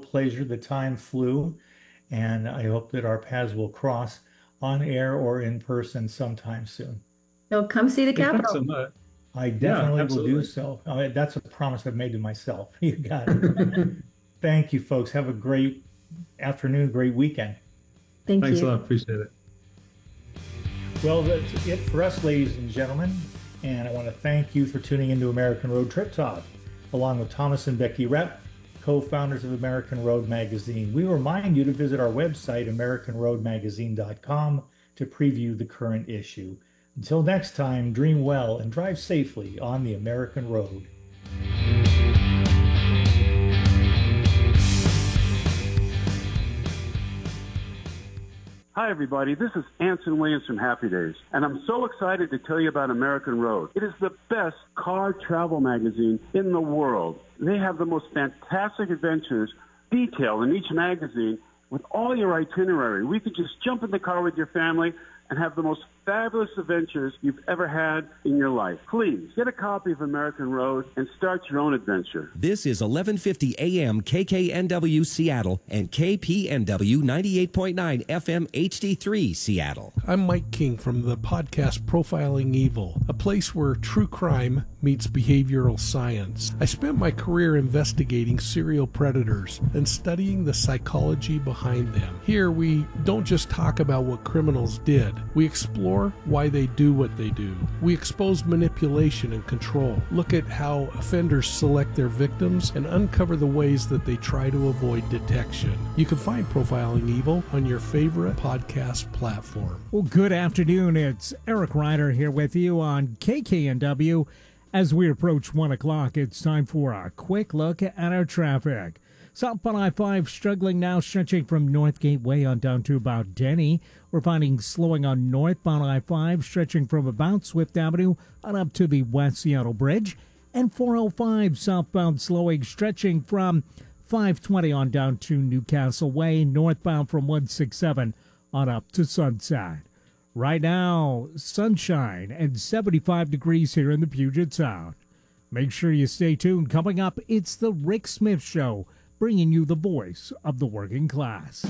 pleasure. The time flew, and I hope that our paths will cross on air or in person sometime soon. So come see the Yeah, thanks Capitol. so much. I Yeah, definitely will do absolutely. so. That's a promise I've made to myself. You got it. Thank you, folks. Have a great afternoon, great weekend. Thank Thanks a you. lot. Appreciate it. Well, that's it for us, ladies and gentlemen. And I want to thank you for tuning into American Road Trip Talk, along with Thomas and Becky Rep, co-founders of American Road Magazine. We remind you to visit our website, AmericanRoadMagazine.com, to preview the current issue. Until next time, dream well and drive safely on the American road. Hi, everybody. This is Anson Williams from Happy Days, and I'm so excited to tell you about American Road. It is the best car travel magazine in the world. They have the most fantastic adventures detailed in each magazine with all your itinerary. We could just jump in the car with your family and have the most fabulous adventures you've ever had in your life. Please get a copy of American Road and start your own adventure. This is 1150 AM KKNW Seattle and KPNW 98.9 FM HD3 Seattle. I'm Mike King from the podcast Profiling Evil, a place where true crime meets behavioral science. I spent my career investigating serial predators and studying the psychology behind them. Here, we don't just talk about what criminals did. We explore why they do what they do. We expose manipulation and control, look at how offenders select their victims, and uncover the ways that they try to avoid detection. You can find Profiling Evil on your favorite podcast platform. Well, good afternoon. It's Eric Ryder here with you on KKNW. As we approach 1 o'clock, it's time for a quick look at our traffic. Southbound I-5 struggling now, stretching from North Gateway on down to about Denny. We're finding slowing on northbound I-5, stretching from about Swift Avenue on up to the West Seattle Bridge. And 405 southbound slowing, stretching from 520 on down to Newcastle Way, northbound from 167 on up to Sunset. Right now, sunshine and 75 degrees here in the Puget Sound. Make sure you stay tuned. Coming up, it's the Rick Smith Show, bringing you the voice of the working class.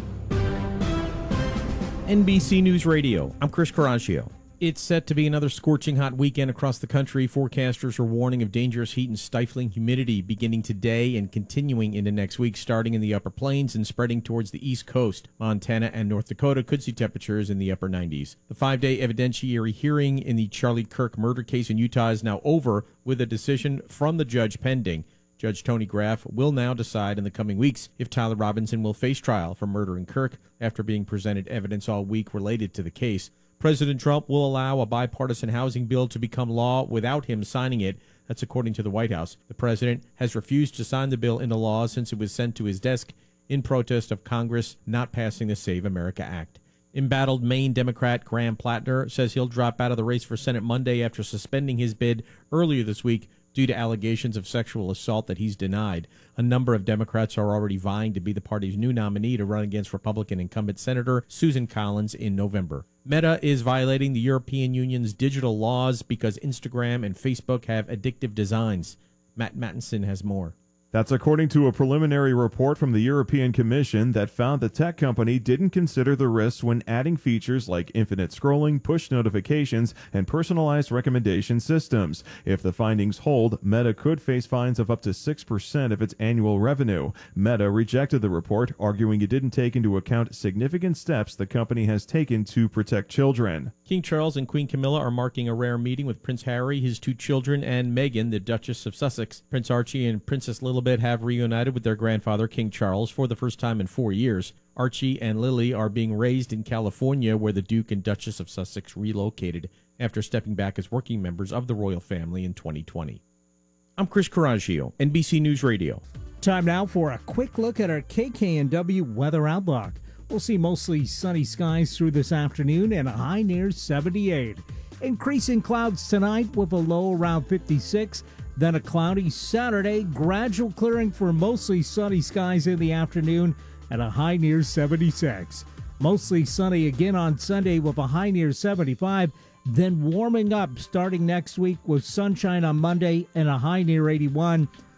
NBC News Radio, I'm Chris Caraccio. It's set to be another scorching hot weekend across the country. Forecasters are warning of dangerous heat and stifling humidity beginning today and continuing into next week, starting in the upper plains and spreading towards the east coast. Montana and North Dakota could see temperatures in the upper 90s. The 5-day evidentiary hearing in the Charlie Kirk murder case in Utah is now over, with a decision from the judge pending. Judge Tony Graff will now decide in the coming weeks if Tyler Robinson will face trial for murdering Kirk after being presented evidence all week related to the case. President Trump will allow a bipartisan housing bill to become law without him signing it. That's according to the White House. The president has refused to sign the bill into law since it was sent to his desk in protest of Congress not passing the Save America Act. Embattled Maine Democrat Graham Plattner says he'll drop out of the race for Senate Monday after suspending his bid earlier this week due to allegations of sexual assault that he's denied. A number of Democrats are already vying to be the party's new nominee to run against Republican incumbent Senator Susan Collins in November. Meta is violating the European Union's digital laws because Instagram and Facebook have addictive designs. Matt Mattinson has more. That's according to a preliminary report from the European Commission that found the tech company didn't consider the risks when adding features like infinite scrolling, push notifications, and personalized recommendation systems. If the findings hold, Meta could face fines of up to 6% of its annual revenue. Meta rejected the report, arguing it didn't take into account significant steps the company has taken to protect children. King Charles and Queen Camilla are marking a rare meeting with Prince Harry, his 2 children, and Meghan, the Duchess of Sussex. Prince Archie and Princess Lilibet have reunited with their grandfather, King Charles, for the first time in 4 years. Archie and Lily are being raised in California, where the Duke and Duchess of Sussex relocated after stepping back as working members of the royal family in 2020. I'm Chris Caraccio, NBC News Radio. Time now for a quick look at our KKNW weather outlook. We'll see mostly sunny skies through this afternoon and a high near 78. Increasing clouds tonight with a low around 56. Then a cloudy Saturday, gradual clearing for mostly sunny skies in the afternoon at a high near 76. Mostly sunny again on Sunday with a high near 75. Then warming up starting next week with sunshine on Monday and a high near 81.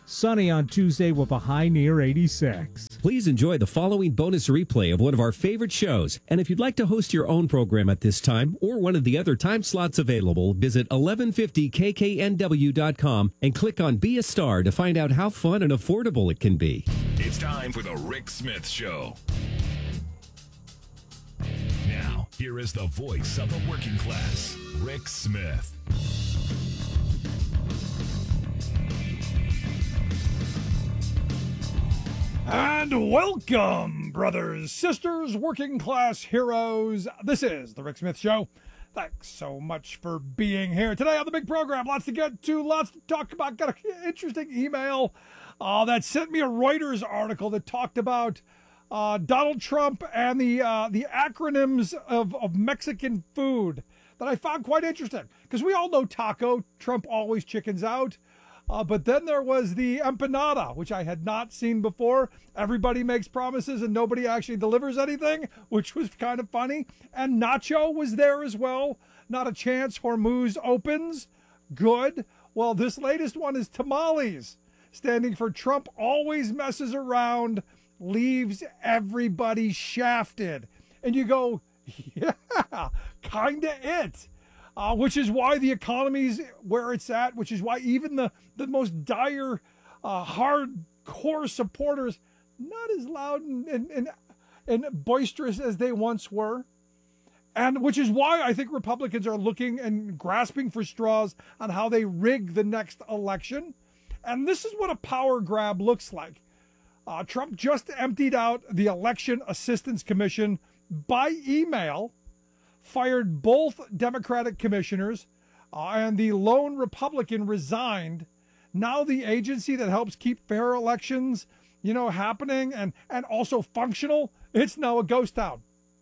Sunny on Tuesday with a high near 86. Please enjoy the following bonus replay of one of our favorite shows. And if you'd like to host your own program at this time or one of the other time slots available, visit 1150kknw.com and click on Be a Star to find out how fun and affordable it can be. It's time for the Rick Smith Show. Now, here is the voice of the working class, Rick Smith. And welcome, brothers, sisters, working class heroes. This is the Rick Smith Show. Thanks so much for being here today on the big program. Lots to get to, lots to talk about. Got an interesting email that sent me a Reuters article that talked about Donald Trump and the acronyms of Mexican food that I found quite interesting. Because we all know taco, Trump always chickens out. But then there was the empanada, which I had not seen before. Everybody makes promises and nobody actually delivers anything, which was kind of funny. And nacho was there as well. Not a chance. Hormuz opens. Good. Well, this latest one is tamales, standing for Trump always messes around, leaves everybody shafted. And you go, yeah, kind of it. Which is why the economy's where it's at, which is why even the most dire, hardcore supporters, not as loud and boisterous as they once were. And which is why I think Republicans are looking and grasping for straws on how they rig the next election. And this is what a power grab looks like. Trump just emptied out the Election Assistance Commission by email, fired both Democratic commissioners, and the lone Republican resigned. Now the agency that helps keep fair elections, happening and also functional, it's now a ghost town.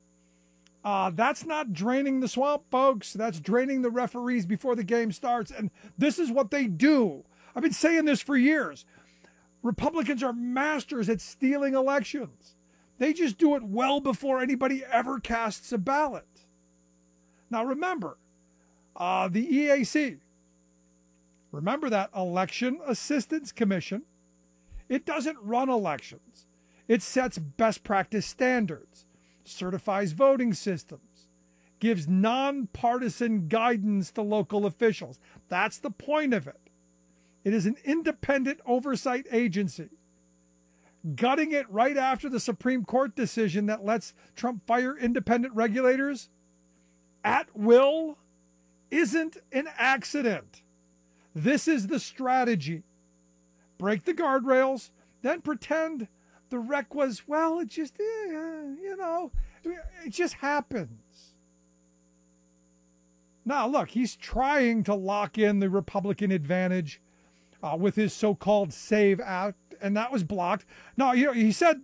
That's not draining the swamp, folks. That's draining the referees before the game starts. And this is what they do. I've been saying this for years. Republicans are masters at stealing elections. They just do it well before anybody ever casts a ballot. Now remember, the EAC, remember that Election Assistance Commission, it doesn't run elections. It sets best practice standards, certifies voting systems, gives nonpartisan guidance to local officials. That's the point of it. It is an independent oversight agency. Gutting it right after the Supreme Court decision that lets Trump fire independent regulators at will isn't an accident. This is the strategy. Break the guardrails, then pretend the wreck was, it just, it just happens. Now, look, he's trying to lock in the Republican advantage with his so-called SAVE Act, and that was blocked. Now, he said,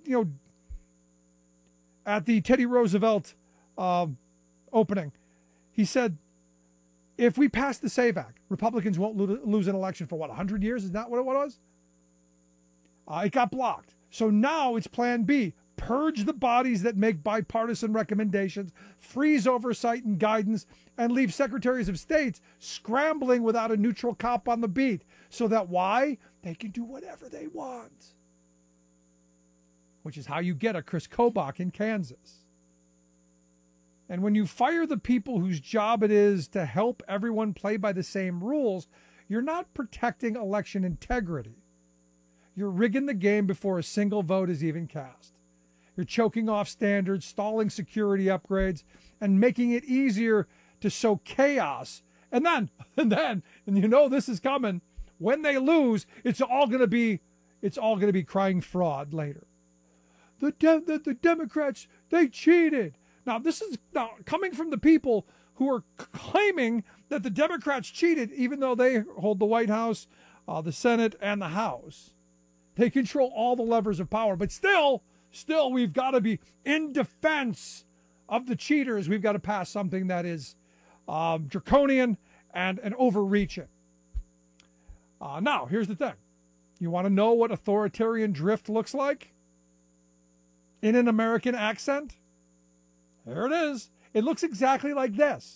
at the Teddy Roosevelt opening, he said, if we pass the SAVE Act, Republicans won't lose an election for 100 years? Is that what it was? It got blocked. So now it's plan B. Purge the bodies that make bipartisan recommendations, freeze oversight and guidance, and leave secretaries of state scrambling without a neutral cop on the beat. So that why? They can do whatever they want. Which is how you get a Chris Kobach in Kansas. And when you fire the people whose job it is to help everyone play by the same rules, you're not protecting election integrity. You're rigging the game before a single vote is even cast. You're choking off standards, stalling security upgrades, and making it easier to sow chaos. And then, this is coming. When they lose, it's all going to be crying fraud later. The Democrats, they cheated. Now, this is coming from the people who are claiming that the Democrats cheated, even though they hold the White House, the Senate, and the House. They control all the levers of power. But still, we've got to be in defense of the cheaters. We've got to pass something that is draconian and overreaching. Now, here's the thing. You want to know what authoritarian drift looks like? In an American accent? There it is. It looks exactly like this.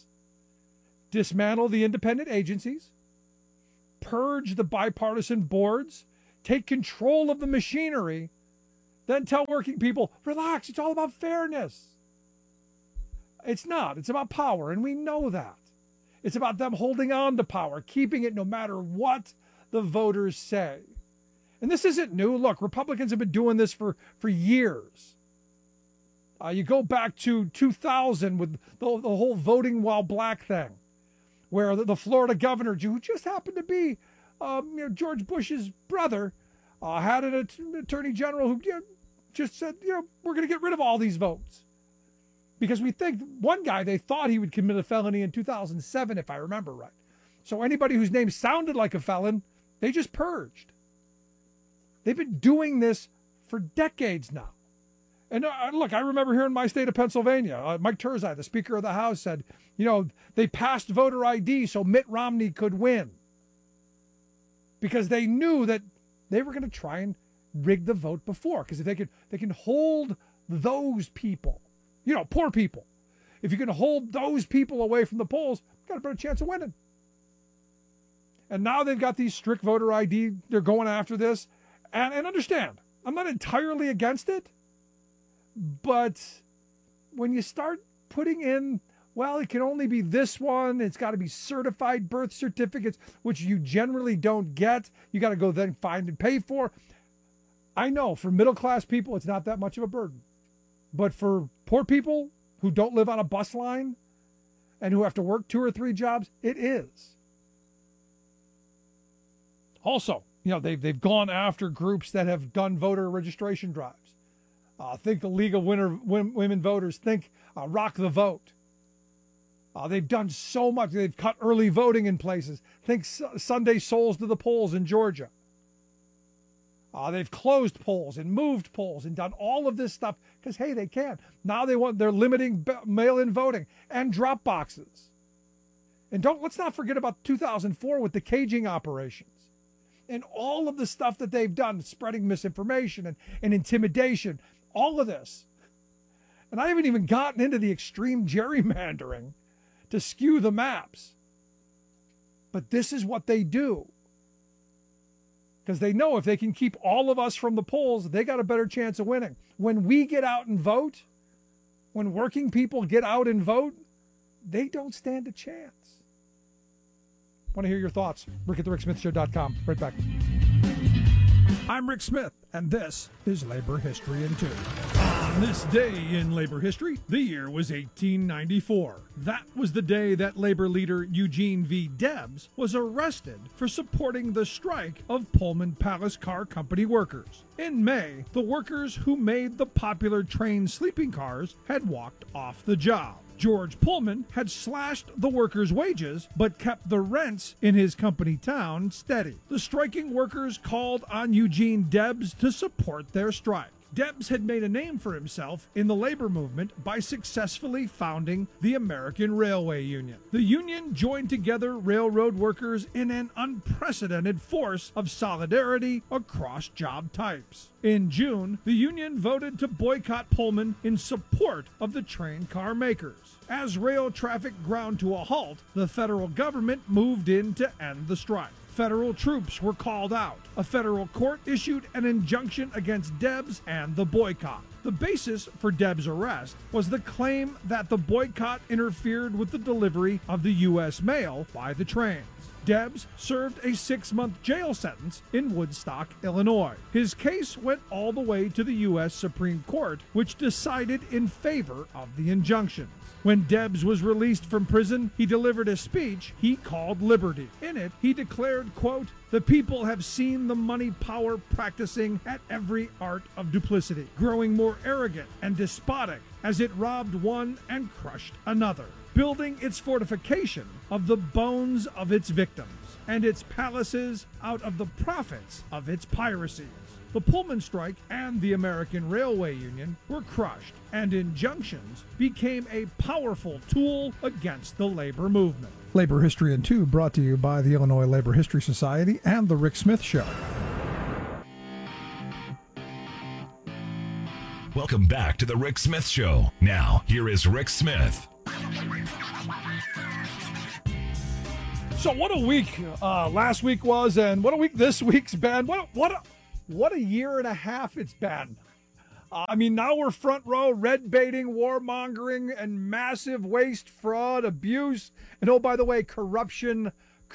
Dismantle the independent agencies, purge the bipartisan boards, take control of the machinery, then tell working people, relax, it's all about fairness. It's not. It's about power, and we know that. It's about them holding on to power, keeping it no matter what the voters say. And this isn't new. Look, Republicans have been doing this for years. You go back to 2000 with the whole voting while black thing, where the Florida governor, who just happened to be George Bush's brother, had an attorney general who just said, we're going to get rid of all these votes. Because we think one guy, they thought he would commit a felony in 2007, if I remember right. So anybody whose name sounded like a felon, they just purged. They've been doing this for decades now. And look, I remember here in my state of Pennsylvania, Mike Turzai, the Speaker of the House, said, they passed voter ID so Mitt Romney could win. Because they knew that they were going to try and rig the vote before. Because if they can hold those people, poor people, if you can hold those people away from the polls, you've got a better chance of winning. And now they've got these strict voter ID. They're going after this. And understand, I'm not entirely against it. But when you start putting in, well, it can only be this one, it's got to be certified birth certificates, which you generally don't get. You got to go then find and pay for. I know for middle-class people, it's not that much of a burden. But for poor people who don't live on a bus line and who have to work 2 or 3 jobs, it is. Also, they've gone after groups that have done voter registration drives. Think the League of Women Voters. Think Rock the Vote. They've done so much. They've cut early voting in places. Think Sunday Souls to the Polls in Georgia. They've closed polls and moved polls and done all of this stuff because, hey, they can. Now they're limiting mail-in voting and drop boxes. And let's not forget about 2004 with the caging operations and all of the stuff that they've done, spreading misinformation and intimidation. All of this. And I haven't even gotten into the extreme gerrymandering to skew the maps. But this is what they do. Because they know if they can keep all of us from the polls, they got a better chance of winning. When we get out and vote, when working people get out and vote, they don't stand a chance. Want to hear your thoughts? Rick at thericksmithshow.com. Right back. I'm Rick Smith, and this is Labor History in 2. On this day in labor history, the year was 1894. That was the day that labor leader Eugene V. Debs was arrested for supporting the strike of Pullman Palace Car Company workers. In May, the workers who made the popular train sleeping cars had walked off the job. George Pullman had slashed the workers' wages, but kept the rents in his company town steady. The striking workers called on Eugene Debs to support their strike. Debs had made a name for himself in the labor movement by successfully founding the American Railway Union. The union joined together railroad workers in an unprecedented force of solidarity across job types. In June, the union voted to boycott Pullman in support of the train car makers. As rail traffic ground to a halt, the federal government moved in to end the strike. Federal troops were called out. A federal court issued an injunction against Debs and the boycott. The basis for Debs' arrest was the claim that the boycott interfered with the delivery of the U.S. mail by the trains. Debs served a 6-month jail sentence in Woodstock, Illinois. His case went all the way to the U.S. Supreme Court, which decided in favor of the injunctions. When Debs was released from prison, he delivered a speech he called Liberty. In it, he declared, quote, "The people have seen the money power practicing at every art of duplicity, growing more arrogant and despotic as it robbed one and crushed another, building its fortification of the bones of its victims, and its palaces out of the profits of its piracies." The Pullman strike and the American Railway Union were crushed, and injunctions became a powerful tool against the labor movement. Labor History in 2 brought to you by the Illinois Labor History Society and The Rick Smith Show. Welcome back to The Rick Smith Show. Now, here is Rick Smith. So what a week last week was, and what a week this week's been. What what a year and a half it's been. I mean, now we're front row, red baiting, warmongering, and massive waste, fraud, abuse, and oh, by the way, corruption.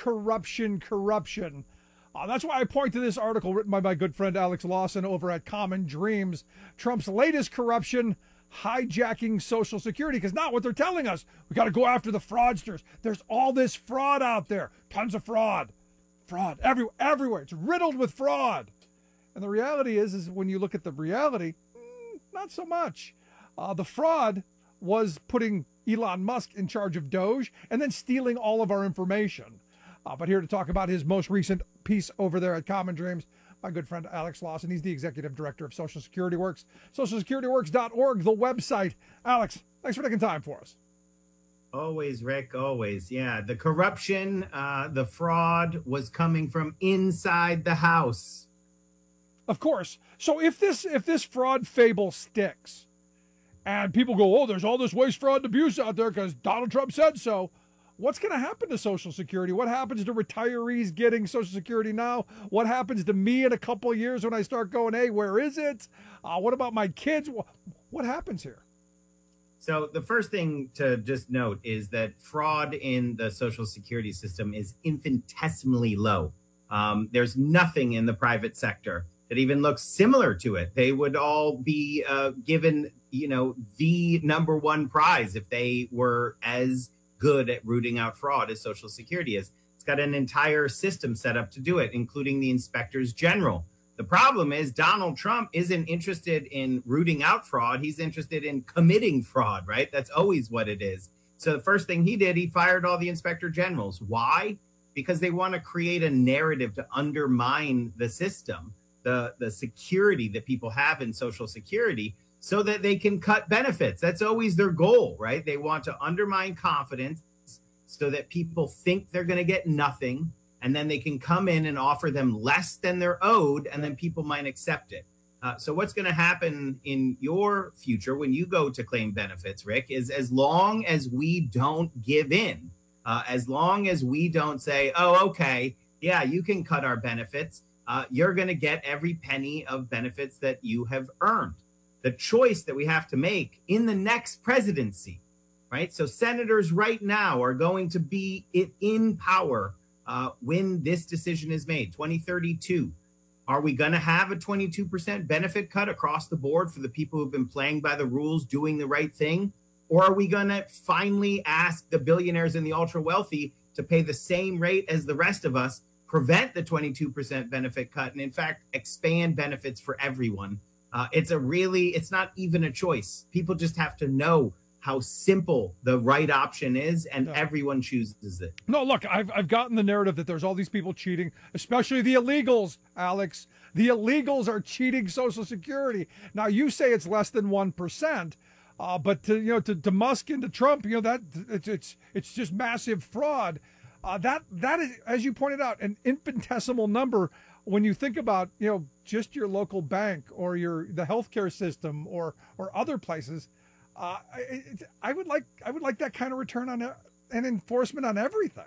That's why I point to this article written by my good friend Alex Lawson over at Common Dreams. Trump's latest corruption, hijacking Social Security. Because now what they're telling us, we got to go after the fraudsters. There's all this fraud out there, tons of fraud everywhere. It's riddled with fraud. And the reality is when you look at the reality, not so much. The fraud was putting Elon Musk in charge of Doge and then stealing all of our information. But here to talk about his most recent piece over there at Common Dreams, my good friend Alex Lawson. He's the executive director of Social Security Works, socialsecurityworks.org, the website. Alex, thanks for taking time for us. Always, Rick, always. Yeah, the corruption, the fraud was coming from inside the house. Of course. So if this fraud fable sticks and people go, oh, there's all this waste, fraud, and abuse out there because Donald Trump said so, what's going to happen to Social Security? What happens to retirees getting Social Security now? What happens to me in a couple of years when I start going, hey, where is it? What about my kids? What happens here? So the first thing to just note is that fraud in the Social Security system is infinitesimally low. There's nothing in the private sector that even looks similar to it. They would all be given, the number one prize if they were as good at rooting out fraud as Social Security is. It's got an entire system set up to do it, including the inspectors general. The problem is Donald Trump isn't interested in rooting out fraud. He's interested in committing fraud, right? That's always what it is. So the first thing he did, he fired all the inspector generals. Why? Because they want to create a narrative to undermine the system, the security that people have in Social Security, so that they can cut benefits. That's always their goal, right? They want to undermine confidence so that people think they're going to get nothing, and then they can come in and offer them less than they're owed, and then people might accept it. So what's going to happen in your future when you go to claim benefits, Rick, is as long as we don't give in, as long as we don't say, oh, okay, yeah, you can cut our benefits, you're going to get every penny of benefits that you have earned. The choice that we have to make in the next presidency, right? So senators right now are going to be in power when this decision is made, 2032. Are we going to have a 22% benefit cut across the board for the people who've been playing by the rules, doing the right thing? Or are we going to finally ask the billionaires and the ultra wealthy to pay the same rate as the rest of us, prevent the 22% benefit cut, and in fact, expand benefits for everyone? It's not even a choice. People just have to know how simple the right option is, and everyone chooses it. No, look, I've gotten the narrative that there's all these people cheating, especially the illegals, Alex. The illegals are cheating Social Security. Now, you say it's less than 1%, but to Musk and to Trump, that it's just massive fraud. That is, as you pointed out, an infinitesimal number when you think about just your local bank or the healthcare system or other places. I would like that kind of return on and enforcement on everything.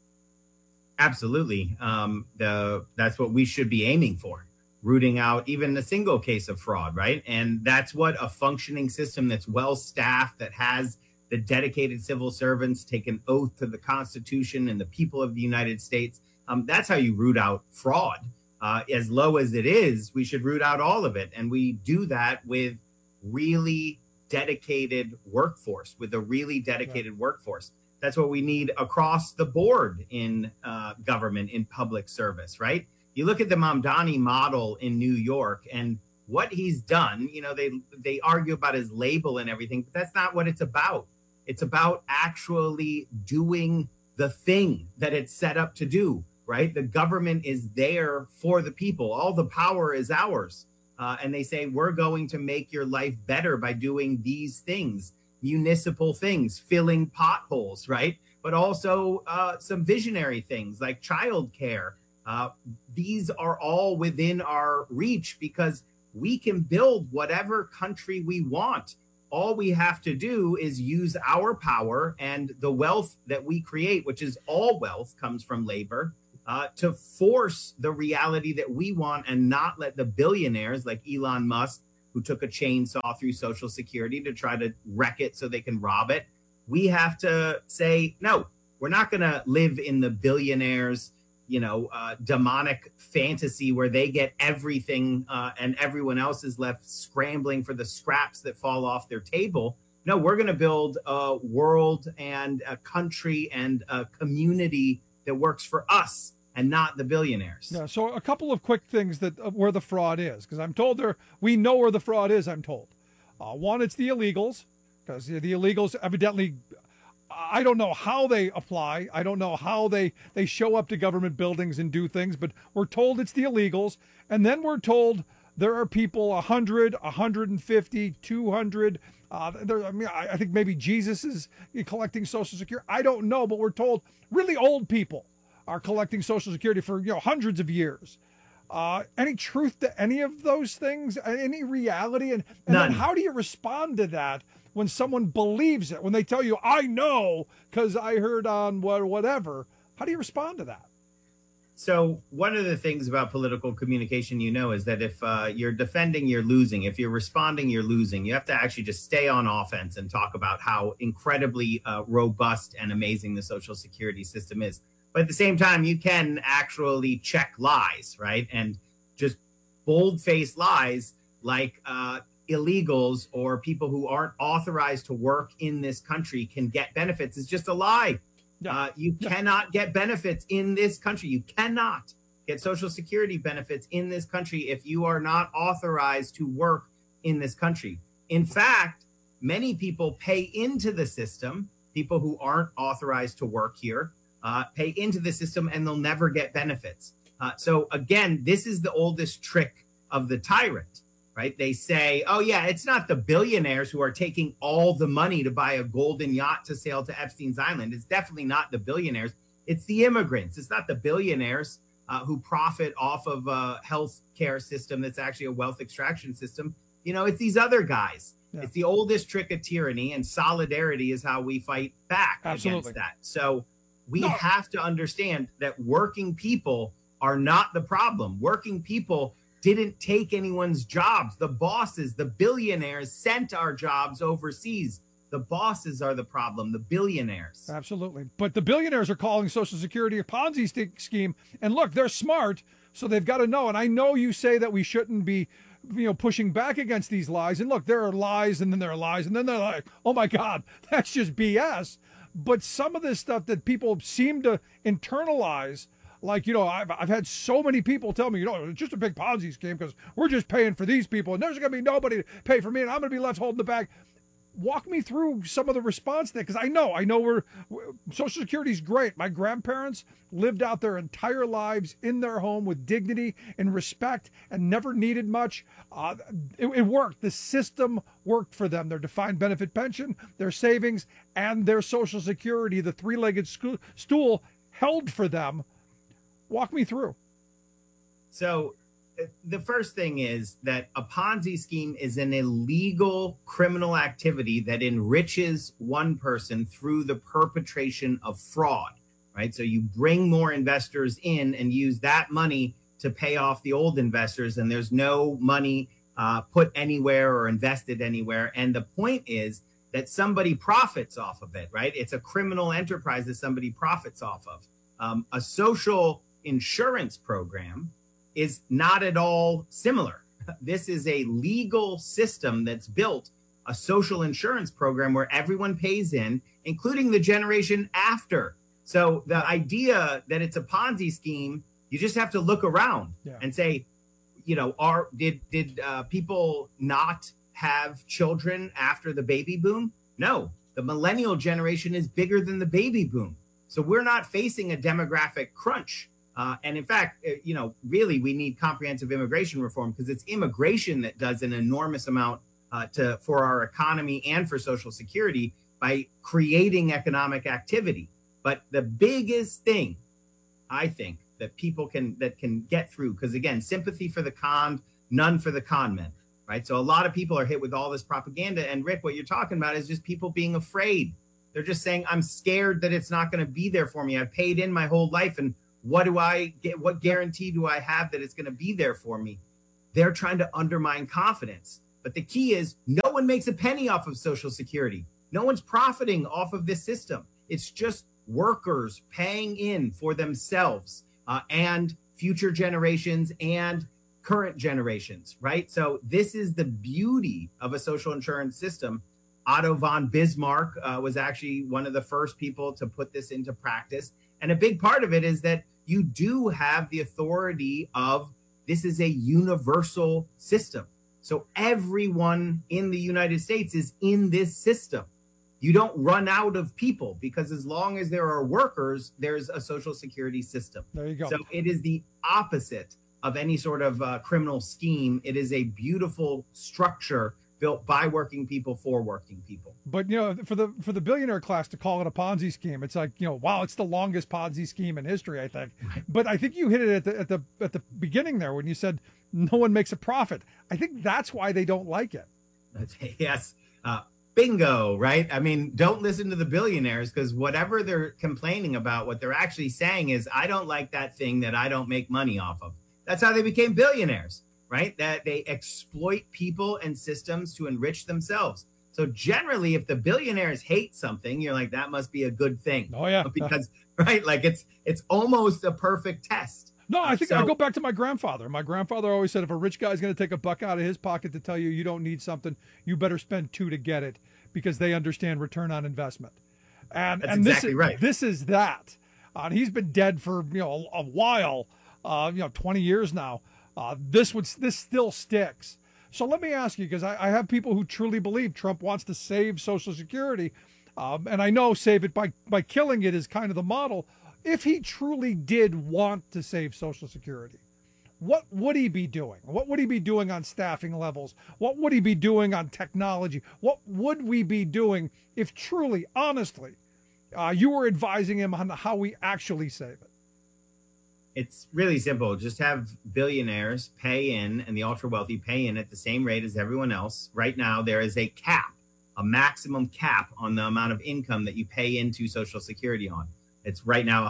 Absolutely, that's what we should be aiming for. Rooting out even a single case of fraud, right? And that's what a functioning system that's well staffed, that has the dedicated civil servants take an oath to the Constitution and the people of the United States. That's how you root out fraud. As low as it is, we should root out all of it. And we do that with really dedicated workforce, workforce. That's what we need across the board in government, in public service, right? You look at the Mamdani model in New York and what he's done, they argue about his label and everything, but that's not what it's about. It's about actually doing the thing that it's set up to do, right? The government is there for the people. All the power is ours. And they say, we're going to make your life better by doing these things, municipal things, filling potholes, right? But also some visionary things like childcare. These are all within our reach because we can build whatever country we want. All we have to do is use our power and the wealth that we create, which is all wealth comes from labor, to force the reality that we want and not let the billionaires like Elon Musk, who took a chainsaw through Social Security to try to wreck it so they can rob it. We have to say, no, we're not going to live in the billionaires, demonic fantasy where they get everything and everyone else is left scrambling for the scraps that fall off their table. No, we're going to build a world and a country and a community that works for us and not the billionaires. Yeah, so a couple of quick things that where the fraud is, because I'm told we know where the fraud is, I'm told. One, it's the illegals, because the illegals evidently, I don't know how they apply. I don't know how they show up to government buildings and do things, but we're told it's the illegals. And then we're told there are people 100, 150, 200. I think maybe Jesus is collecting Social Security. I don't know, but we're told really old people are collecting Social Security for hundreds of years. Any truth to any of those things? Any reality? And then how do you respond to that when someone believes it? When they tell you, I know because I heard on whatever. How do you respond to that? So one of the things about political communication, is that if you're defending, you're losing. If you're responding, you're losing. You have to actually just stay on offense and talk about how incredibly robust and amazing the Social Security system is. But at the same time, you can actually check lies, right? And just bold-faced lies like illegals or people who aren't authorized to work in this country can get benefits is just a lie. You cannot get benefits in this country. You cannot get Social Security benefits in this country if you are not authorized to work in this country. In fact, many people pay into the system, people who aren't authorized to work here, pay into the system and they'll never get benefits. So again, this is the oldest trick of the tyrant, right? They say, oh yeah, it's not the billionaires who are taking all the money to buy a golden yacht to sail to Epstein's Island. It's definitely not the billionaires. It's the immigrants. It's not the billionaires who profit off of a health care system that's actually a wealth extraction system. It's these other guys. Yeah. It's the oldest trick of tyranny, and solidarity is how we fight back against that. So we have to understand that working people are not the problem. Working people didn't take anyone's jobs. The bosses, the billionaires sent our jobs overseas. The bosses are the problem, the billionaires. Absolutely. But the billionaires are calling Social Security a Ponzi scheme. And look, they're smart, so they've got to know. And I know you say that we shouldn't be pushing back against these lies. And look, there are lies, and then there are lies, and then they're like, oh my God, that's just BS. But some of this stuff that people seem to internalize, like, I've had so many people tell me, it's just a big Ponzi scheme because we're just paying for these people and there's going to be nobody to pay for me and I'm going to be left holding the bag. Walk me through some of the response there, because I know Social Security is great. My grandparents lived out their entire lives in their home with dignity and respect and never needed much. It worked. The system worked for them. Their defined benefit pension, their savings, and their Social Security, the three-legged stool, held for them. Walk me through. So the first thing is that a Ponzi scheme is an illegal criminal activity that enriches one person through the perpetration of fraud, right? So you bring more investors in and use that money to pay off the old investors, and there's no money put anywhere or invested anywhere. And the point is that somebody profits off of it, right? It's a criminal enterprise that somebody profits off of. A social insurance program is not at all similar. This is a legal system that's built, a social insurance program where everyone pays in, including the generation after. So the idea that it's a Ponzi scheme, you just have to look around and say, did people not have children after the baby boom? No, the millennial generation is bigger than the baby boom. So we're not facing a demographic crunch. And in fact, really, we need comprehensive immigration reform because it's immigration that does an enormous amount for our economy and for Social Security by creating economic activity. But the biggest thing, I think, that people can get through, because again, sympathy for the conned, none for the con men, right? So a lot of people are hit with all this propaganda. And Rick, what you're talking about is just people being afraid. They're just saying, I'm scared that it's not going to be there for me. I've paid in my whole life. And what do I get? What guarantee do I have that it's going to be there for me? They're trying to undermine confidence. But the key is no one makes a penny off of Social Security. No one's profiting off of this system. It's just workers paying in for themselves and future generations and current generations, right? So this is the beauty of a social insurance system. Otto von Bismarck was actually one of the first people to put this into practice. And a big part of it is that you do have the authority of this is a universal system. So everyone in the United States is in this system. You don't run out of people because as long as there are workers, there's a social security system. There you go. So it is the opposite of any sort of criminal scheme. It is a beautiful structure built by working people for working people. But for the billionaire class to call it a Ponzi scheme, it's like, wow, it's the longest Ponzi scheme in history, I think. But I think you hit it at the beginning there when you said no one makes a profit. I think that's why they don't like it. Yes. Bingo, right? I mean, don't listen to the billionaires because whatever they're complaining about, what they're actually saying is, I don't like that thing that I don't make money off of. That's how they became billionaires, right? That they exploit people and systems to enrich themselves. So generally, if the billionaires hate something, you're like, that must be a good thing. Oh, yeah. Because, right, like it's almost a perfect test. No, I think I go back to my grandfather. My grandfather always said, if a rich guy's going to take a buck out of his pocket to tell you you don't need something, you better spend $2 to get it because they understand return on investment. And That's exactly right. This is that. He's been dead for a while, 20 years now. This still sticks. So let me ask you, because I have people who truly believe Trump wants to save Social Security, and I know save it by killing it is kind of the model. If he truly did want to save Social Security, what would he be doing? What would he be doing on staffing levels? What would he be doing on technology? What would we be doing if truly, honestly, you were advising him on how we actually save it? It's really simple. Just have billionaires pay in and the ultra wealthy pay in at the same rate as everyone else. Right now, there is a cap, a maximum cap on the amount of income that you pay into Social Security on. It's right now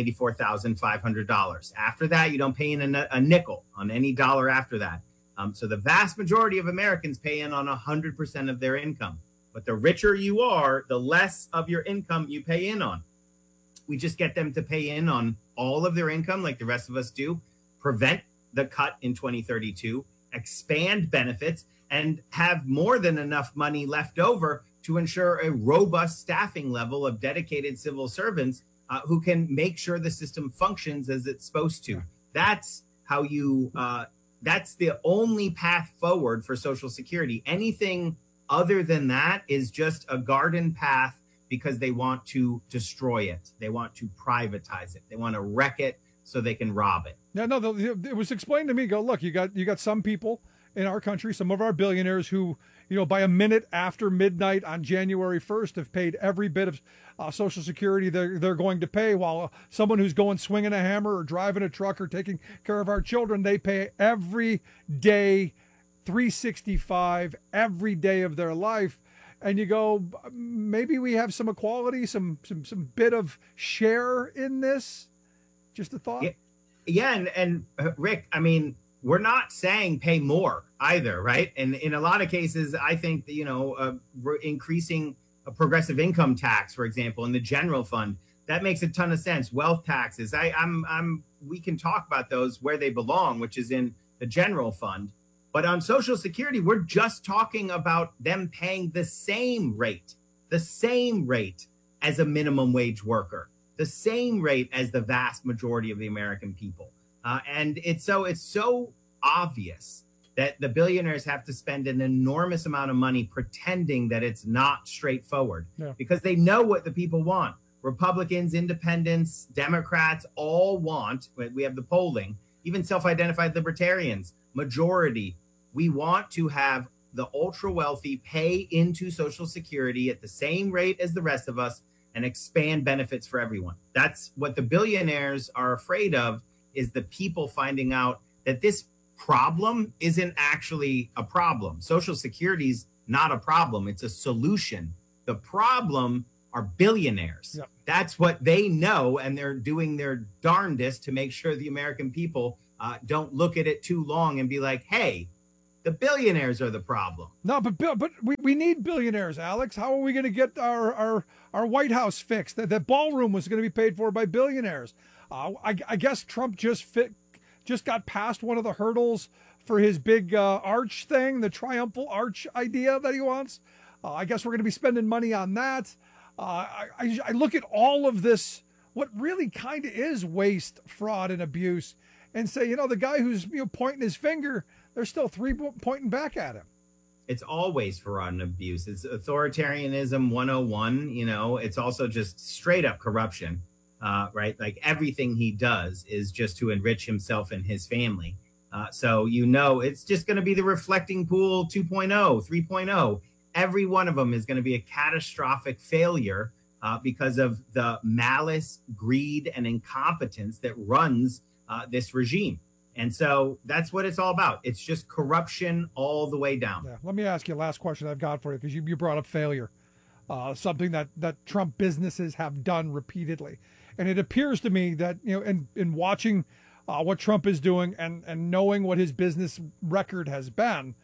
$184,500. After that, you don't pay in a nickel on any dollar after that. So the vast majority of Americans pay in on 100% of their income. But the richer you are, the less of your income you pay in on. We just get them to pay in on all of their income like the rest of us do, prevent the cut in 2032, expand benefits, and have more than enough money left over to ensure a robust staffing level of dedicated civil servants who can make sure the system functions as it's supposed to. That's how you, that's the only path forward for Social Security. Anything other than that is just a garden path because they want to destroy it. They want to privatize it. They want to wreck it so they can rob it. Yeah, no, it was explained to me, look, you got some people in our country, some of our billionaires who, by a minute after midnight on January 1st have paid every bit of Social Security they're going to pay, while someone who's going swinging a hammer or driving a truck or taking care of our children, they pay every day, 365, every day of their life. And you go, maybe we have some equality, some bit of share in this. Just a thought. Yeah, and Rick, I mean, we're not saying pay more either, right? And in a lot of cases, I think that, increasing a progressive income tax, for example, in the general fund, that makes a ton of sense. Wealth taxes, we can talk about those where they belong, which is in the general fund. But on Social Security, we're just talking about them paying the same rate as a minimum wage worker, the same rate as the vast majority of the American people. And it's so obvious that the billionaires have to spend an enormous amount of money pretending that it's not straightforward because they know what the people want. Republicans, independents, Democrats all want, we have the polling, even self-identified libertarians, majority. We want to have the ultra wealthy pay into Social Security at the same rate as the rest of us and expand benefits for everyone. That's what the billionaires are afraid of, is the people finding out that this problem isn't actually a problem. Social Security is not a problem. It's a solution. The problem are billionaires. Yep. That's what they know, and they're doing their darndest to make sure the American people don't look at it too long and be like, hey, the billionaires are the problem. No, but we need billionaires, Alex. How are we going to get our White House fixed? That ballroom was going to be paid for by billionaires. I guess Trump just got past one of the hurdles for his big arch thing, the triumphal arch idea that he wants. I guess we're going to be spending money on that. I look at all of this, what really kind of is waste, fraud, and abuse, and say, the guy who's pointing his finger, they're still pointing back at him. It's always fraud and abuse. It's authoritarianism 101. It's also just straight up corruption, right? Like everything he does is just to enrich himself and his family. So, it's just going to be the reflecting pool 2.0, 3.0. Every one of them is going to be a catastrophic failure because of the malice, greed, and incompetence that runs this regime. And so that's what it's all about. It's just corruption all the way down. Yeah. Let me ask you a last question I've got for you, because you brought up failure, something that Trump businesses have done repeatedly. And it appears to me that, in watching what Trump is doing and knowing what his business record has been,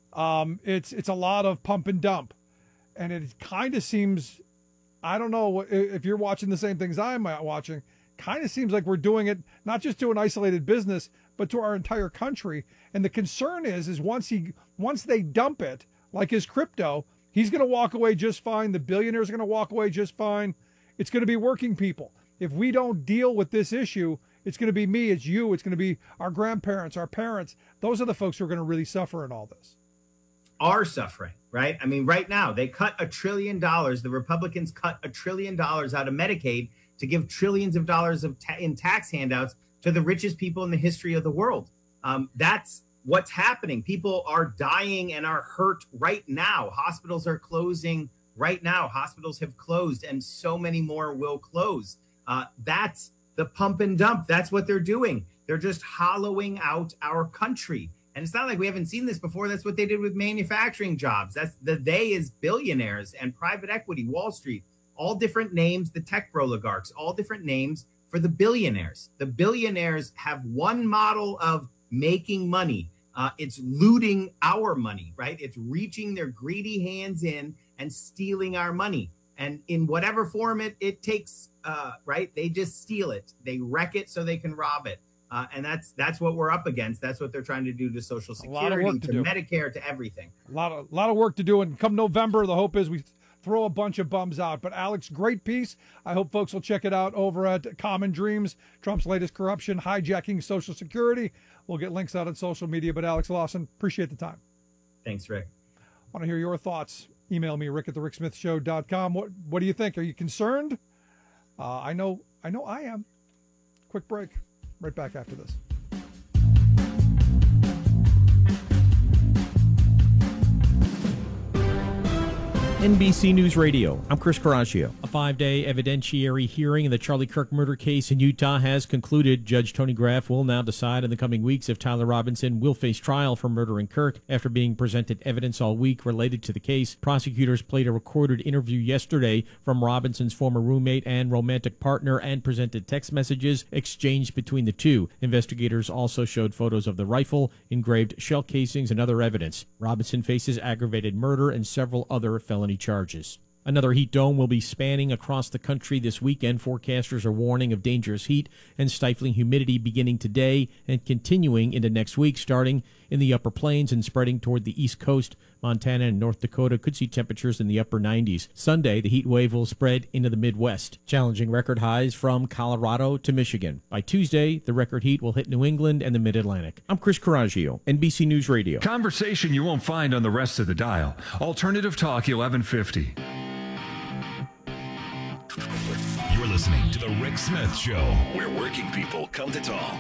it's a lot of pump and dump. And it kind of seems, I don't know if you're watching the same things I'm watching, kind of seems like we're doing it not just to an isolated business, but to our entire country. And the concern is once they dump it, like his crypto, he's going to walk away just fine. The billionaires are going to walk away just fine. It's going to be working people. If we don't deal with this issue, it's going to be me, it's you, it's going to be our grandparents, our parents. Those are the folks who are going to really suffer in all this. Are suffering, right? I mean, right now, they cut $1 trillion. The Republicans cut $1 trillion out of Medicaid to give trillions of dollars in tax handouts to the richest people in the history of the world. That's what's happening. People are dying and are hurt right now. Hospitals are closing right now. Hospitals have closed, and so many more will close. That's the pump and dump. That's what they're doing. They're just hollowing out our country. And it's not like we haven't seen this before. That's what they did with manufacturing jobs. That's they is billionaires and private equity, Wall Street, all different names, the tech oligarchs, all different names for the billionaires. The billionaires have one model of making money. It's looting our money, right? It's reaching their greedy hands in and stealing our money. And in whatever form it takes, right? They just steal it. They wreck it so they can rob it. And that's what we're up against. That's what they're trying to do to Social Security, to Medicare, to everything. A lot of work to do. And come November, the hope is we throw a bunch of bums out. But Alex, great piece. I hope folks will check it out over at Common Dreams, Trump's latest corruption, hijacking Social Security. We'll get links out on social media. But Alex Lawson, appreciate the time. Thanks, Rick. I want to hear your thoughts. Email me, rick@thericksmithshow.com. What do you think? Are you concerned? I know I am. Quick break. Right back after this. NBC News Radio. I'm Chris Caraccio. A 5-day evidentiary hearing in the Charlie Kirk murder case in Utah has concluded. Judge Tony Graff will now decide in the coming weeks if Tyler Robinson will face trial for murdering Kirk. After being presented evidence all week related to the case, prosecutors played a recorded interview yesterday from Robinson's former roommate and romantic partner and presented text messages exchanged between the two. Investigators also showed photos of the rifle, engraved shell casings, and other evidence. Robinson faces aggravated murder and several other felony charges. Another heat dome will be spanning across the country this weekend. Forecasters are warning of dangerous heat and stifling humidity beginning today and continuing into next week, starting in the upper plains and spreading toward the east coast. Montana and North Dakota could see temperatures in the upper 90s. Sunday, the heat wave will spread into the Midwest, challenging record highs from Colorado to Michigan. By Tuesday, the record heat will hit New England and the Mid-Atlantic. I'm Chris Caraccio, NBC News Radio. Conversation you won't find on the rest of the dial. Alternative Talk 1150. You're listening to The Rick Smith Show, where working people come to talk.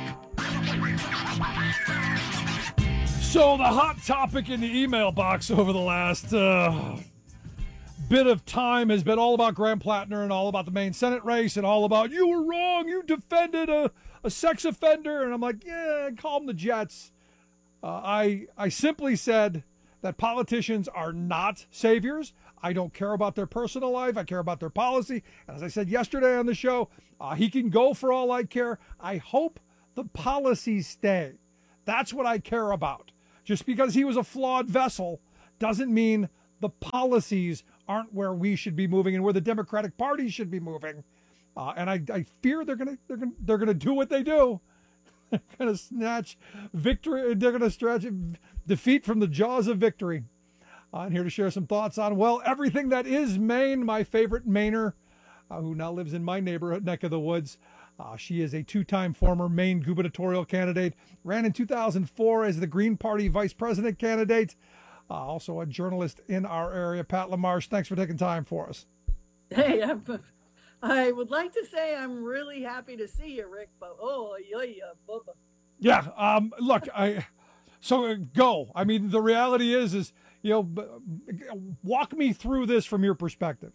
So the hot topic in the email box over the last bit of time has been all about Graham Plattner and all about the Maine Senate race and all about, you were wrong, you defended a sex offender. And I'm like, yeah, call them the Jets. I simply said that politicians are not saviors. I don't care about their personal life. I care about their policy. And as I said yesterday on the show, he can go for all I care. I hope the policies stay. That's what I care about. Just because he was a flawed vessel doesn't mean the policies aren't where we should be moving and where the Democratic Party should be moving. And I fear they're gonna do what they do. They're gonna snatch victory. They're gonna stretch defeat from the jaws of victory. I'm here to share some thoughts on, well, everything that is Maine. My favorite Mainer, who now lives in my neighborhood neck of the woods. She is a two-time former Maine gubernatorial candidate, ran in 2004 as the Green Party vice president candidate, also a journalist in our area. Pat LaMarche, thanks for taking time for us. Hey, I would like to say I'm really happy to see you, Rick, but bubba. Yeah, look, go. I mean, the reality is, walk me through this from your perspective.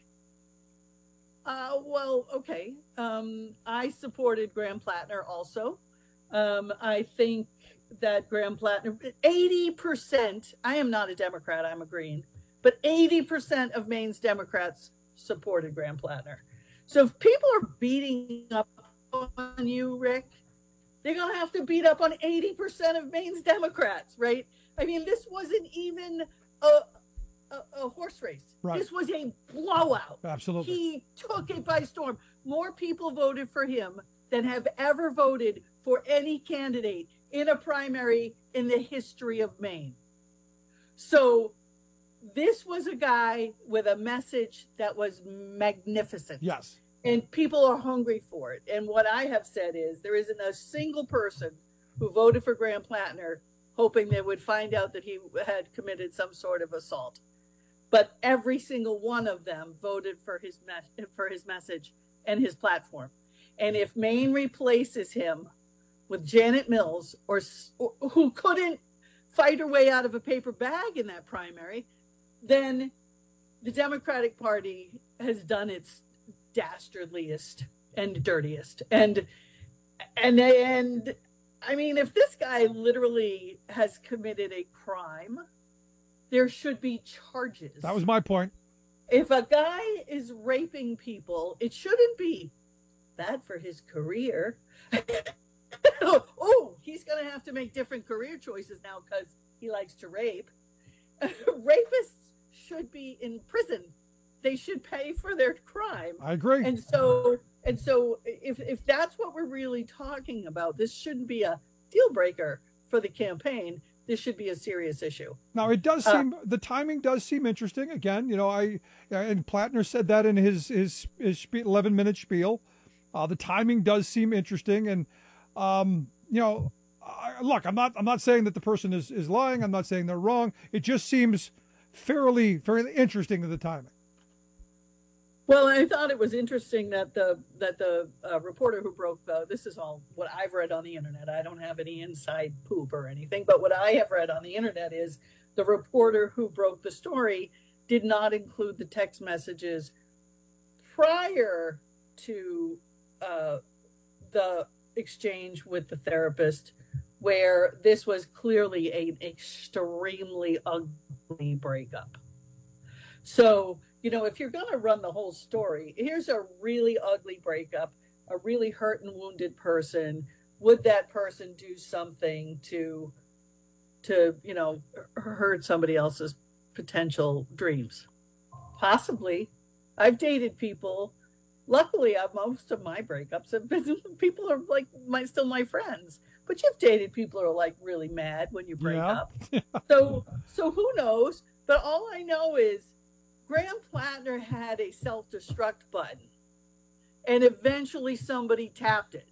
Well, okay. I supported Graham Plattner also. I think that Graham Plattner, 80%, I am not a Democrat, I'm a Green, but 80% of Maine's Democrats supported Graham Plattner. So if people are beating up on you, Rick, they're going to have to beat up on 80% of Maine's Democrats, right? I mean, this wasn't even a horse race. Right. This was a blowout. Absolutely. He took it by storm. More people voted for him than have ever voted for any candidate in a primary in the history of Maine. So this was a guy with a message that was magnificent. Yes. And people are hungry for it. And what I have said is there isn't a single person who voted for Graham Plattner hoping they would find out that he had committed some sort of assault. But every single one of them voted for his message and his platform. And if Maine replaces him with Janet Mills, or who couldn't fight her way out of a paper bag in that primary, then the Democratic Party has done its dastardliest and dirtiest. And I mean, if this guy literally has committed a crime, there should be charges. That was my point. If a guy is raping people, it shouldn't be bad for his career. Oh, he's going to have to make different career choices now because he likes to rape. Rapists should be in prison. They should pay for their crime. I agree. And so if that's what we're really talking about, this shouldn't be a deal breaker for the campaign. This should be a serious issue. Now, it does seem, the timing does seem interesting. Again, and Plattner said that in his 11-minute spiel. The timing does seem interesting. And, look, I'm not saying that the person is lying. I'm not saying they're wrong. It just seems fairly interesting to the timing. Well, I thought it was interesting that the reporter who broke this is all what I've read on the internet. I don't have any inside poop or anything, but what I have read on the internet is the reporter who broke the story did not include the text messages prior to the exchange with the therapist, where this was clearly an extremely ugly breakup. So, if you're going to run the whole story, here's a really ugly breakup, a really hurt and wounded person. Would that person do something to hurt somebody else's potential dreams? Possibly. I've dated people. Luckily, most of my breakups have been people are still my friends. But you've dated people who are like really mad when you break up. So who knows? But all I know is Graham Plattner had a self-destruct button, and eventually somebody tapped it.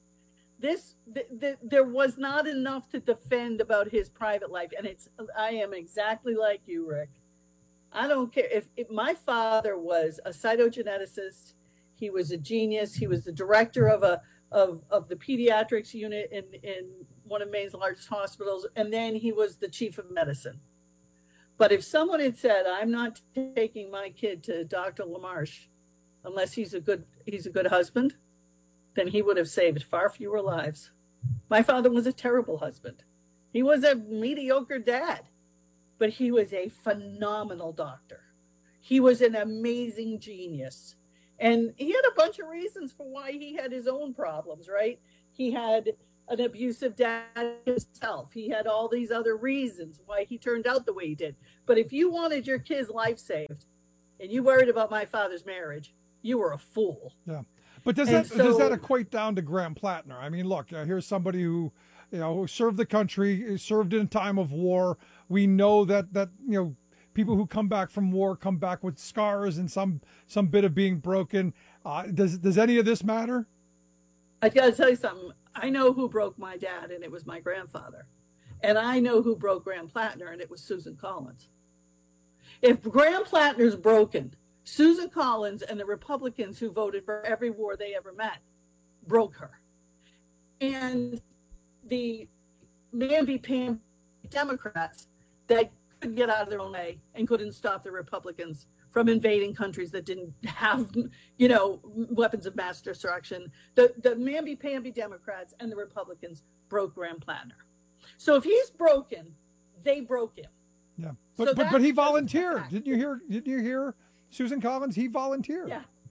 There was not enough to defend about his private life, and I am exactly like you, Rick. I don't care if my father was a cytogeneticist. He was a genius. He was the director of the pediatrics unit in one of Maine's largest hospitals, and then he was the chief of medicine. But if someone had said, "I'm not taking my kid to Dr. LaMarche unless he's a good husband," then he would have saved far fewer lives. My father was a terrible husband. He was a mediocre dad. but he was a phenomenal doctor. He was an amazing genius. And he had a bunch of reasons for why he had his own problems, right? He had an abusive dad himself. He had all these other reasons why he turned out the way he did. But if you wanted your kid's life saved and you worried about my father's marriage, you were a fool. Yeah. But does that equate down to Graham Plattner? I mean, look, here's somebody who, who served the country, served in a time of war. We know that people who come back from war come back with scars and some bit of being broken. Does any of this matter? I got to tell you something. I know who broke my dad, and it was my grandfather. And I know who broke Graham Plattner, and it was Susan Collins. If Graham Plattner's broken, Susan Collins and the Republicans who voted for every war they ever met broke her. And the namby-pamby Democrats that couldn't get out of their own way and couldn't stop the Republicans from invading countries that didn't have, weapons of mass destruction. The namby-pamby Democrats and the Republicans broke Graham Plattner. So if he's broken, they broke him. Yeah, but he volunteered. Didn't you hear Susan Collins? He volunteered.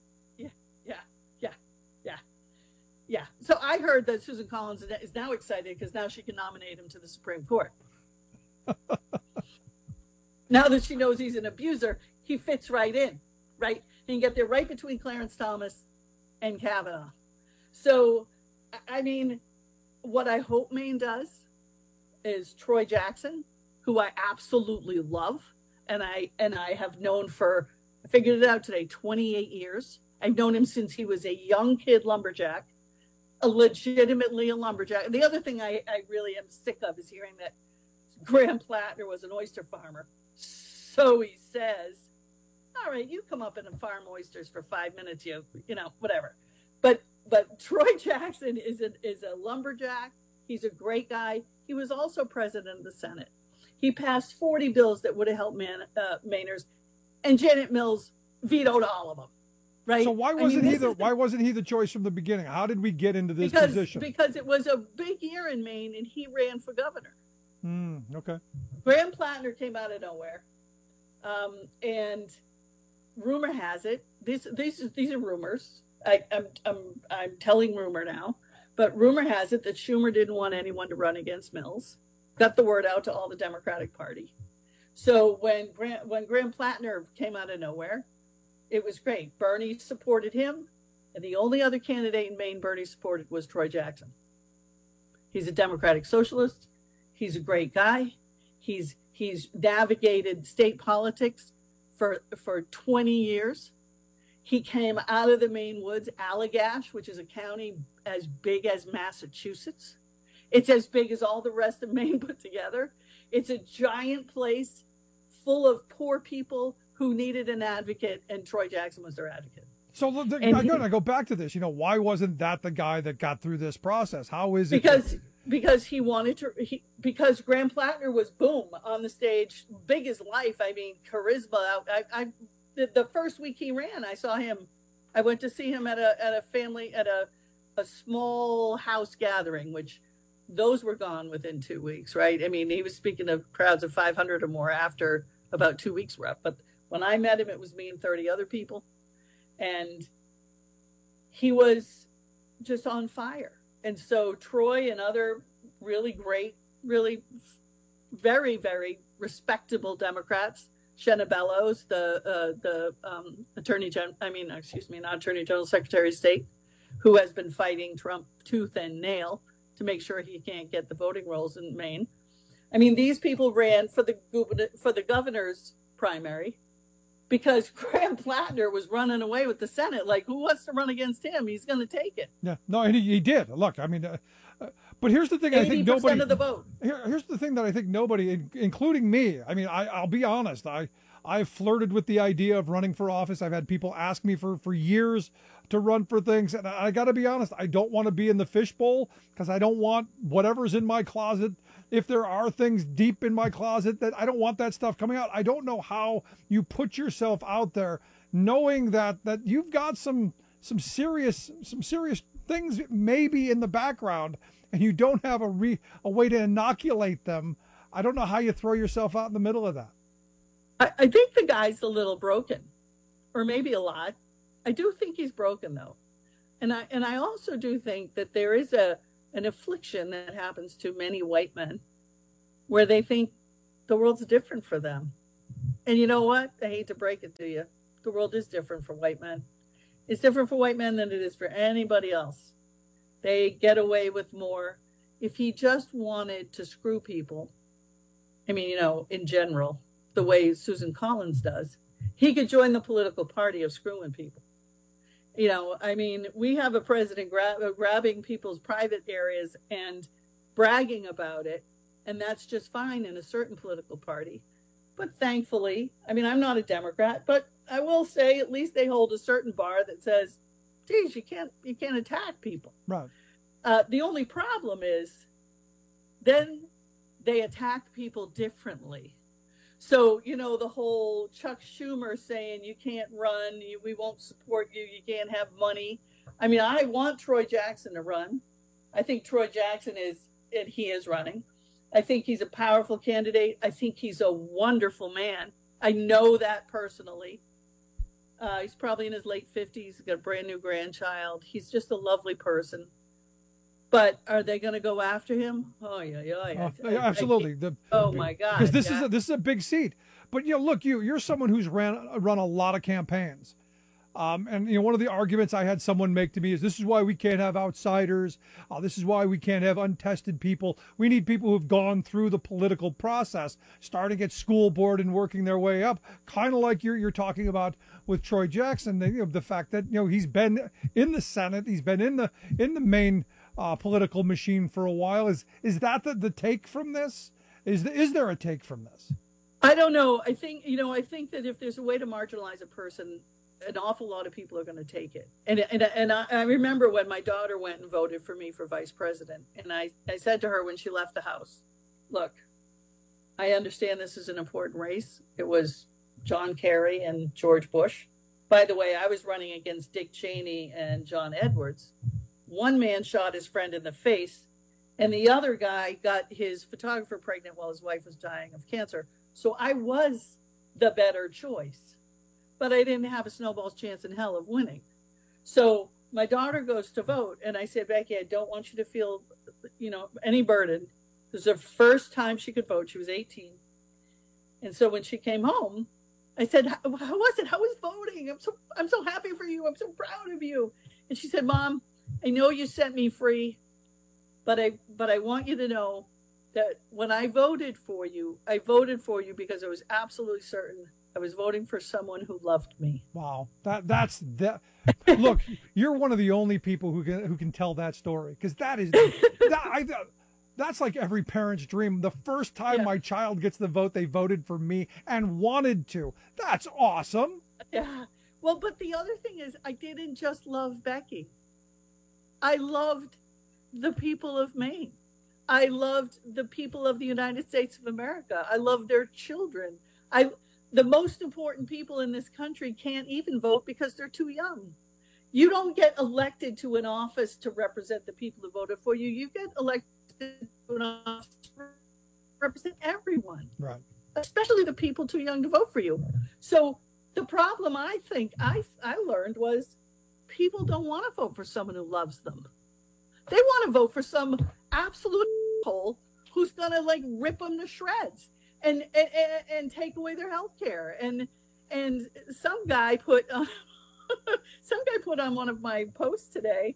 Yeah. So I heard that Susan Collins is now excited because now she can nominate him to the Supreme Court. Now that she knows he's an abuser, he fits right in, right? He can get there right between Clarence Thomas and Kavanaugh. So, I mean, what I hope Maine does is Troy Jackson, who I absolutely love, and I have known for, I figured it out today, 28 years. I've known him since he was a young kid lumberjack, legitimately a lumberjack. The other thing I really am sick of is hearing that Graham Plattner was an oyster farmer. So he says, all right, you come up and farm oysters for 5 minutes, whatever. But Troy Jackson is a lumberjack. He's a great guy. He was also president of the Senate. He passed 40 bills that would have helped Mainers, and Janet Mills vetoed all of them. Right. So why wasn't he the choice from the beginning? How did we get into this position? Because it was a big year in Maine, and he ran for governor. Okay. Graham Plattner came out of nowhere, and rumor has it, these are rumors. I'm telling rumor now, but rumor has it that Schumer didn't want anyone to run against Mills. Got the word out to all the Democratic Party. So when Graham Plattner came out of nowhere, it was great. Bernie supported him, and the only other candidate in Maine Bernie supported was Troy Jackson. He's a Democratic socialist. He's a great guy. He's navigated state politics for 20 years. He came out of the Maine woods, Allagash, which is a county as big as Massachusetts. It's as big as all the rest of Maine put together. It's a giant place full of poor people who needed an advocate, and Troy Jackson was their advocate. So I go back to this. Why wasn't that the guy that got through this process? How is it? Because he wanted to. Because Graham Plattner was boom on the stage, big as life. I mean, charisma. The first week he ran, I saw him. I went to see him at a small house gathering, which those were gone within 2 weeks, right? I mean, he was speaking to crowds of 500 or more after about 2 weeks were up. But when I met him, it was me and 30 other people. And he was just on fire. And so Troy and other really great, really very, very respectable Democrats, Shenna Bellows, the Secretary of State, who has been fighting Trump tooth and nail to make sure he can't get the voting rolls in Maine. I mean, these people ran for the governor's primary because Graham Plattner was running away with the Senate. Like, who wants to run against him? He's going to take it. Yeah, no, and he did. Look, I mean, but here's the thing. I think nobody. 80% of the vote. Here's the thing that I think nobody, including me. I mean, I'll be honest. I've flirted with the idea of running for office. I've had people ask me for years to run for things, and I got to be honest. I don't want to be in the fishbowl because I don't want whatever's in my closet. If there are things deep in my closet, that I don't want that stuff coming out. I don't know how you put yourself out there knowing that you've got some serious things maybe in the background, and you don't have a way to inoculate them I don't know how you throw yourself out in the middle of that. I think the guy's a little broken, or maybe a lot. I do think he's broken, though. And I also do think that there is an affliction that happens to many white men where they think the world's different for them. And you know what? I hate to break it to you. The world is different for white men. It's different for white men than it is for anybody else. They get away with more. If he just wanted to screw people, I mean, you know, in general, the way Susan Collins does, he could join the political party of screwing people. You know, I mean, we have a president grabbing people's private areas and bragging about it, and that's just fine in a certain political party. But thankfully, I mean, I'm not a Democrat, but I will say at least they hold a certain bar that says, geez, you can't attack people. Right. The only problem is then they attack people differently. So, you know, the whole Chuck Schumer saying you can't run, we won't support you, you can't have money. I mean, I want Troy Jackson to run. I think Troy Jackson he is running. I think he's a powerful candidate. I think he's a wonderful man. I know that personally. He's probably in his late 50s. He's got a brand new grandchild. He's just a lovely person. But are they going to go after him? Oh, yeah. Absolutely. Oh, my God. Because this is a big seat. But, you know, look, you're someone who's run a lot of campaigns. And, you know, one of the arguments I had someone make to me is this is why we can't have outsiders. This is why we can't have untested people. We need people who've gone through the political process, starting at school board and working their way up, kind of like you're talking about with Troy Jackson. The fact that, you know, he's been in the Senate, he's been in the main political machine for a while. Is that the take from this? Is there a take from this? I don't know. I think that if there's a way to marginalize a person, an awful lot of people are going to take it. And I remember when my daughter went and voted for me for vice president. And I said to her when she left the house, look, I understand this is an important race. It was John Kerry and George Bush. By the way, I was running against Dick Cheney and John Edwards. One man shot his friend in the face, and the other guy got his photographer pregnant while his wife was dying of cancer. So I was the better choice, but I didn't have a snowball's chance in hell of winning. So my daughter goes to vote, and I said, Becky, I don't want you to feel, you know, any burden. This was the first time she could vote. She was 18. And so when she came home, I said, how was it? How was voting? I'm so happy for you. I'm so proud of you. And she said, Mom, I know you set me free, but I want you to know that when I voted for you because I was absolutely certain I was voting for someone who loved me. Wow, that's that. Look, you're one of the only people who can tell that story, because that's like every parent's dream. The first time my child gets the vote, they voted for me and wanted to. That's awesome. Yeah. Well, but the other thing is, I didn't just love Becky. I loved the people of Maine. I loved the people of the United States of America. I loved their children. The most important people in this country can't even vote because they're too young. You don't get elected to an office to represent the people who voted for you. You get elected to an office to represent everyone, right? Especially the people too young to vote for you. So the problem I think I learned was people don't want to vote for someone who loves them. They want to vote for some absolute asshole who's going to like rip them to shreds and take away their health care. And some guy put on one of my posts today,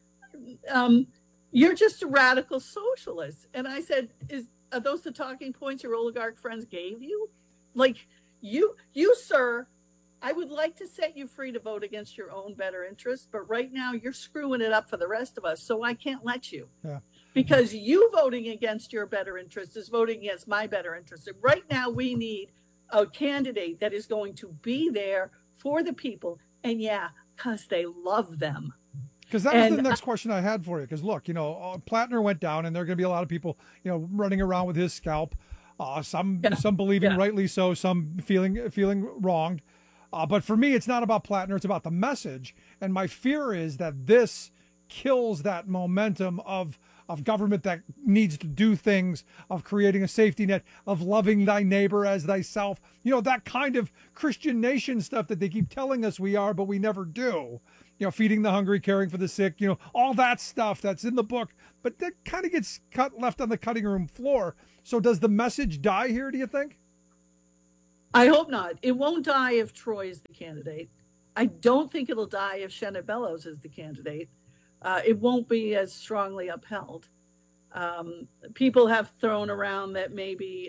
you're just a radical socialist. And I said, are those the talking points your oligarch friends gave you? Like you, sir, I would like to set you free to vote against your own better interests, but right now you're screwing it up for the rest of us, so I can't let you. Yeah. Because you voting against your better interests is voting against my better interests. And right now we need a candidate that is going to be there for the people, and because they love them. Because that was the next question I had for you. Because look, Plattner went down, and there are going to be a lot of people, running around with his scalp. Some believing rightly so, some feeling wronged. But for me, it's not about Plattner; it's about the message. And my fear is that this kills that momentum of of government that needs to do things, of creating a safety net, of loving thy neighbor as thyself. You know, that kind of Christian nation stuff that they keep telling us we are, but we never do. You know, feeding the hungry, caring for the sick, you know, all that stuff that's in the book, but that kind of gets left on the cutting room floor. So does the message die here, do you think? I hope not. It won't die if Troy is the candidate. I don't think it'll die if Shenna Bellows is the candidate. It won't be as strongly upheld. People have thrown around that maybe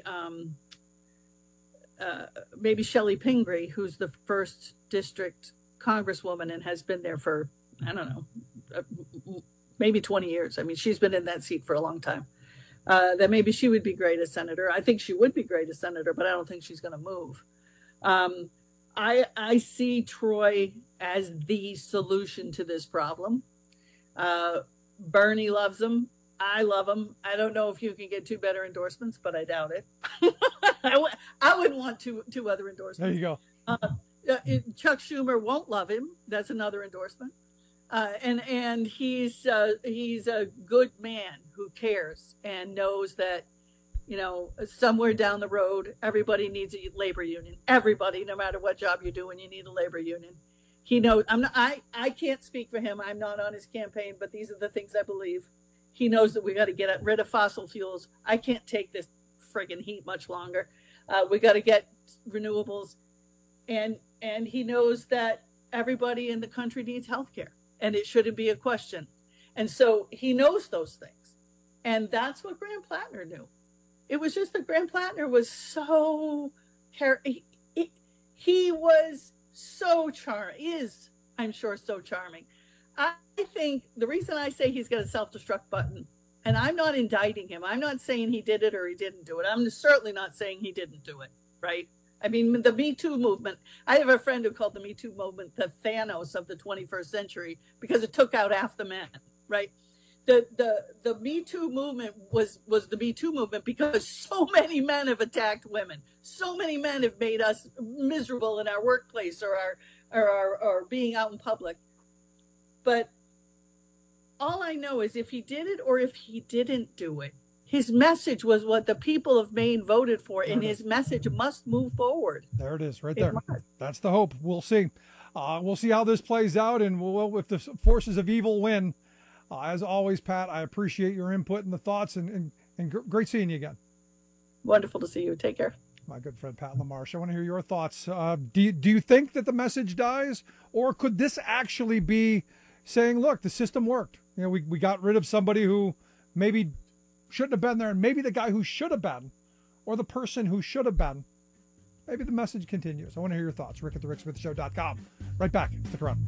Shelley Pingree, who's the first district congresswoman and has been there for, I don't know, maybe 20 years. I mean, she's been in that seat for a long time. That maybe she would be great as senator. I think she would be great as senator, but I don't think she's going to move. I see Troy as the solution to this problem. Bernie loves him. I love him. I don't know if you can get two better endorsements, but I doubt it. I wouldn't want two other endorsements. There you go. Chuck Schumer won't love him. That's another endorsement. And he's a good man who cares and knows that, you know, somewhere down the road, everybody needs a labor union. Everybody, no matter what job you're doing, you need a labor union. He knows. I can't speak for him. I'm not on his campaign, but these are the things I believe. He knows that we got to get rid of fossil fuels. I can't take this friggin' heat much longer. We got to get renewables. And he knows that everybody in the country needs health care, and it shouldn't be a question. And so he knows those things. And that's what Graham Plattner knew. It was just that Graham Plattner was so, he was so charming, is, I'm sure, so charming. I think the reason I say he's got a self-destruct button, and I'm not indicting him. I'm not saying he did it or he didn't do it. I'm certainly not saying he didn't do it, right? I mean, the Me Too movement, I have a friend who called the Me Too movement the Thanos of the 21st century because it took out half the men, right? The Me Too movement was the Me Too movement because so many men have attacked women. So many men have made us miserable in our workplace or being out in public. But all I know is if he did it or if he didn't do it, his message was what the people of Maine voted for, and his message must move forward. There it is, right there. That's the hope. We'll see. We'll see how this plays out, and if the forces of evil win. As always, Pat, I appreciate your input and the thoughts, and great seeing you again. Wonderful to see you. Take care. My good friend, Pat LaMarche. I want to hear your thoughts. Do you think that the message dies, or could this actually be saying, look, the system worked? You know, we got rid of somebody who maybe shouldn't have been there, and maybe the guy who should have been, or the person who should have been. Maybe the message continues. I want to hear your thoughts. Rick at thericksmithshow.com. Right back. Stick around.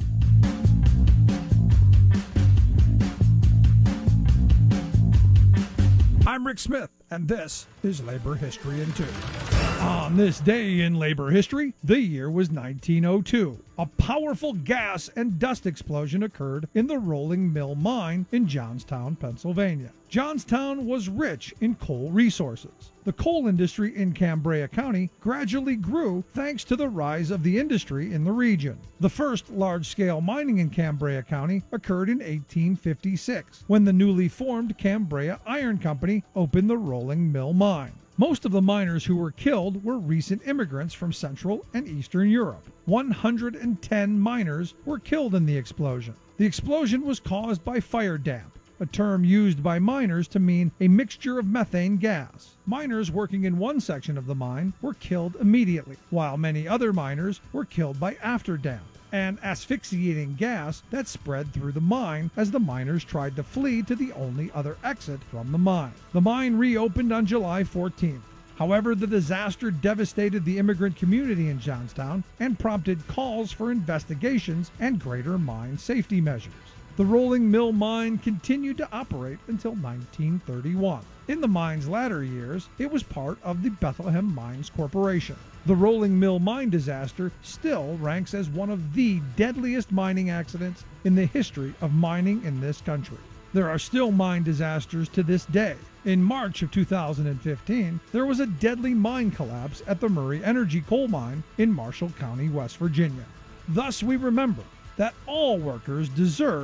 I'm Rick Smith, and this is Labor History in 2. On this day in labor history, the year was 1902. A powerful gas and dust explosion occurred in the Rolling Mill Mine in Johnstown, Pennsylvania. Johnstown was rich in coal resources. The coal industry in Cambria County gradually grew thanks to the rise of the industry in the region. The first large-scale mining in Cambria County occurred in 1856, when the newly formed Cambria Iron Company opened the Rolling Mill Mine. Most of the miners who were killed were recent immigrants from Central and Eastern Europe. 110 miners were killed in the explosion. The explosion was caused by fire damp, a term used by miners to mean a mixture of methane gas. Miners working in one section of the mine were killed immediately, while many other miners were killed by afterdamp, an asphyxiating gas that spread through the mine as the miners tried to flee to the only other exit from the mine. The mine reopened on July 14th. However, the disaster devastated the immigrant community in Johnstown and prompted calls for investigations and greater mine safety measures. The Rolling Mill Mine continued to operate until 1931. In the mine's latter years, it was part of the Bethlehem Mines Corporation. The Rolling Mill Mine disaster still ranks as one of the deadliest mining accidents in the history of mining in this country. There are still mine disasters to this day. In March of 2015, there was a deadly mine collapse at the Murray Energy coal mine in Marshall County, West Virginia. Thus, we remember that all workers deserve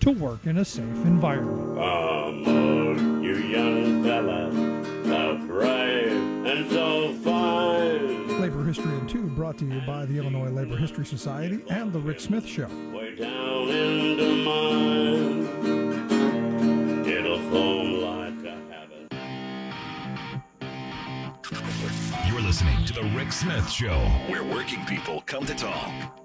to work in a safe environment. Come on, you young fella, so brave and so fine. Labor History in 2 brought to you by the Illinois Labor History Society and The Rick Smith Show. Way down into mine, it'll foam like a habit. You're listening to The Rick Smith Show, where working people come to talk.